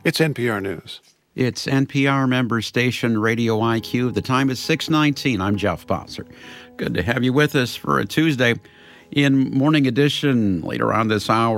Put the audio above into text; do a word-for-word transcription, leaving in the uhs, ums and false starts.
It's N P R News. It's N P R member station Radio I Q. The time is six nineteen. I'm Jeff Bosser. Good to have you with us for a Tuesday. In Morning Edition later on this hour,